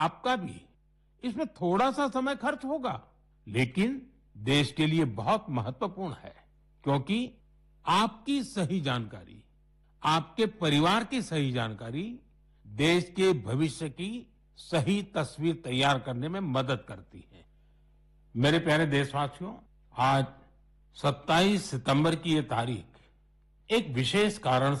आपका भी इसमें थोड़ा सा समय खर्च होगा, लेकिन देश के लिए बहुत महत्वपूर्ण है, क्योंकि आपकी सही जानकारी, आपके परिवार की सही जानकारी देश के भविष्य की सही तस्वीर तैयार करने में मदद करती है। मेरे प्यारे देशवासियों, आज 27 सितंबर की ये तारीख एक विशेष कारण